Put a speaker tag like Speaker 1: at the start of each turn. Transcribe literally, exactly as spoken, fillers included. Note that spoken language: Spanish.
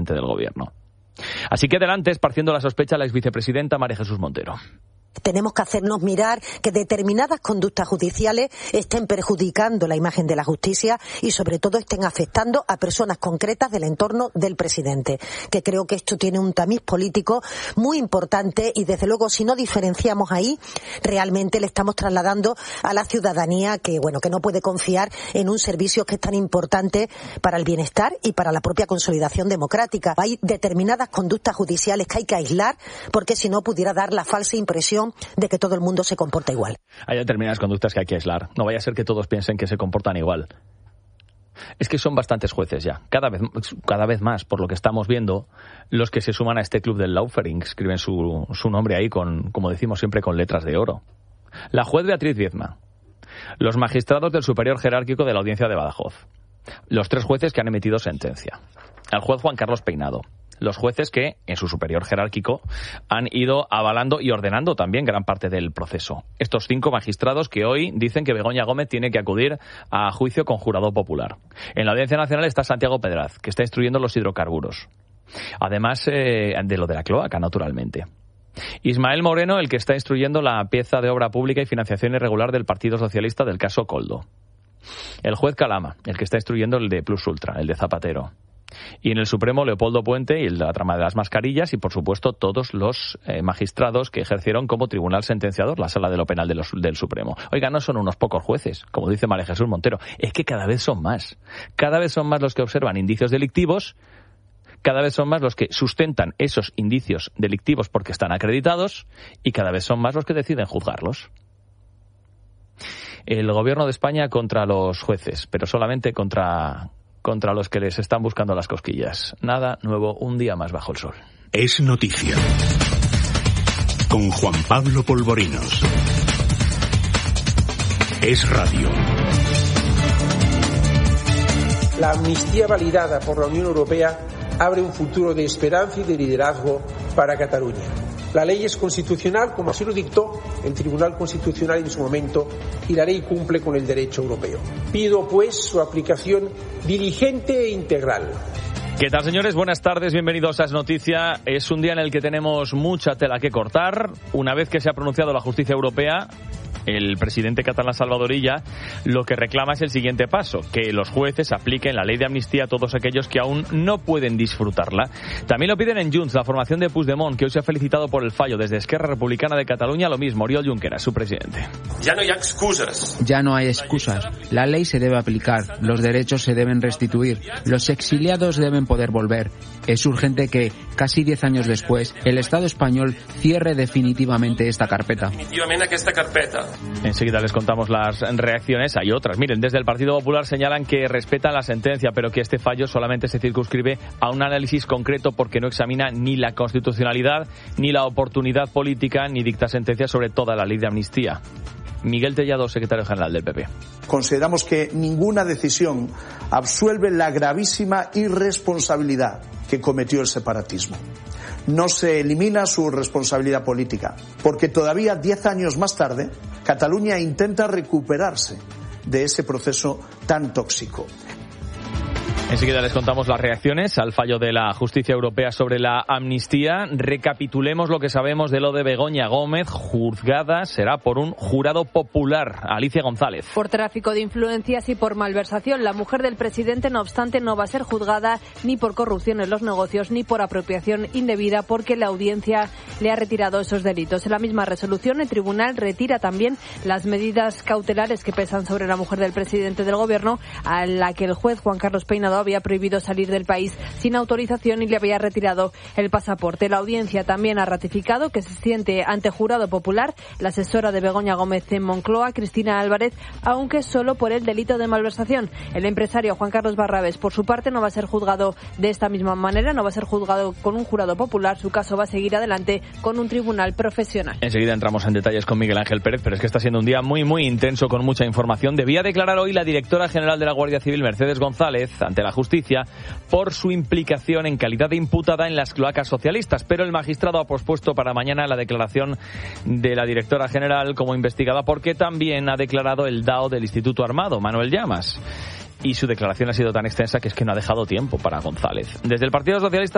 Speaker 1: presidente del gobierno. Así que adelante, esparciendo la sospecha a la exvicepresidenta María Jesús Montero.
Speaker 2: Tenemos que hacernos mirar que determinadas conductas judiciales estén perjudicando la imagen de la justicia y sobre todo estén afectando a personas concretas del entorno del presidente, que creo que esto tiene un tamiz político muy importante y desde luego si no diferenciamos ahí, realmente le estamos trasladando a la ciudadanía que bueno que no puede confiar en un servicio que es tan importante para el bienestar y para la propia consolidación democrática. Hay determinadas conductas judiciales que hay que aislar porque si no pudiera dar la falsa impresión de que todo el mundo se comporta igual.
Speaker 1: Hay determinadas conductas que hay que aislar. No vaya a ser que todos piensen que se comportan igual. Es que son bastantes jueces ya, cada vez, cada vez más, por lo que estamos viendo, los que se suman a este club del Laufering, escriben su, su nombre ahí, con, como decimos siempre, con letras de oro. La juez Beatriz Viezma, los magistrados del superior jerárquico de la Audiencia de Badajoz, los tres jueces que han emitido sentencia, el juez Juan Carlos Peinado, los jueces que, en su superior jerárquico, han ido avalando y ordenando también gran parte del proceso. Estos cinco magistrados que hoy dicen que Begoña Gómez tiene que acudir a juicio con jurado popular. En la Audiencia Nacional está Santiago Pedraz, que está instruyendo los hidrocarburos. Además eh, de lo de la cloaca, naturalmente. Ismael Moreno, el que está instruyendo la pieza de obra pública y financiación irregular del Partido Socialista del caso Coldo. El juez Calama, el que está instruyendo el de Plus Ultra, el de Zapatero. Y en el Supremo, Leopoldo Puente y la trama de las mascarillas y, por supuesto, todos los eh, magistrados que ejercieron como tribunal sentenciador la Sala de lo Penal de los, del Supremo. Oiga, no son unos pocos jueces, como dice María Jesús Montero, es que cada vez son más. Cada vez son más los que observan indicios delictivos, cada vez son más los que sustentan esos indicios delictivos porque están acreditados y cada vez son más los que deciden juzgarlos. El gobierno de España contra los jueces, pero solamente contra... contra los que les están buscando las cosquillas. Nada nuevo, un día más bajo el sol.
Speaker 3: Es noticia. Con Juan Pablo Polvorinos. Es radio.
Speaker 4: La amnistía validada por la Unión Europea abre un futuro de esperanza y de liderazgo para Cataluña. La ley es constitucional, como así lo dictó el Tribunal Constitucional en su momento, y la ley cumple con el derecho europeo. Pido, pues, su aplicación diligente e integral.
Speaker 1: ¿Qué tal, señores? Buenas tardes, bienvenidos a Es Noticia. Es un día en el que tenemos mucha tela que cortar. Una vez que se ha pronunciado la justicia europea, el presidente catalán Salvador Illa lo que reclama es el siguiente paso, que los jueces apliquen la ley de amnistía a todos aquellos que aún no pueden disfrutarla. También lo piden en Junts, la formación de Puigdemont, que hoy se ha felicitado por el fallo. Desde Esquerra Republicana de Cataluña, lo mismo, Oriol Junqueras, su presidente.
Speaker 5: Ya no hay excusas.
Speaker 6: Ya no hay excusas. La ley se debe aplicar, los derechos se deben restituir, los exiliados deben poder volver. Es urgente que, casi diez años después, el Estado español cierre definitivamente esta carpeta.
Speaker 5: Definitivamente esta carpeta.
Speaker 1: Enseguida les contamos las reacciones. Hay otras. Miren, desde el Partido Popular señalan que respetan la sentencia, pero que este fallo solamente se circunscribe a un análisis concreto porque no examina ni la constitucionalidad, ni la oportunidad política, ni dicta sentencias sobre toda la ley de amnistía. Miguel Tellado, secretario general del P P.
Speaker 7: Consideramos que ninguna decisión absuelve la gravísima irresponsabilidad que cometió el separatismo. No se elimina su responsabilidad política, porque todavía diez años más tarde, Cataluña intenta recuperarse de ese proceso tan tóxico.
Speaker 1: Enseguida les contamos las reacciones al fallo de la justicia europea sobre la amnistía. Recapitulemos lo que sabemos de lo de Begoña Gómez, juzgada será por un jurado popular. Alicia González.
Speaker 8: Por tráfico de influencias y por malversación. La mujer del presidente, no obstante, no va a ser juzgada ni por corrupción en los negocios ni por apropiación indebida, porque la audiencia le ha retirado esos delitos. En la misma resolución, el tribunal retira también las medidas cautelares que pesan sobre la mujer del presidente del gobierno, a la que el juez Juan Carlos Peinado había prohibido salir del país sin autorización y le había retirado el pasaporte. La audiencia también ha ratificado que se siente ante jurado popular la asesora de Begoña Gómez en Moncloa, Cristina Álvarez, aunque solo por el delito de malversación. El empresario Juan Carlos Barrabés, por su parte, no va a ser juzgado de esta misma manera, no va a ser juzgado con un jurado popular. Su caso va a seguir adelante con un tribunal profesional.
Speaker 1: Enseguida entramos en detalles con Miguel Ángel Pérez, pero es que está siendo un día muy, muy intenso con mucha información. Debía declarar hoy la directora general de la Guardia Civil, Mercedes González, ante la justicia por su implicación en calidad de imputada en las cloacas socialistas, pero el magistrado ha pospuesto para mañana la declaración de la directora general como investigada, porque también ha declarado el D A O del Instituto Armado, Manuel Llamas, y su declaración ha sido tan extensa que es que no ha dejado tiempo para González. Desde el Partido Socialista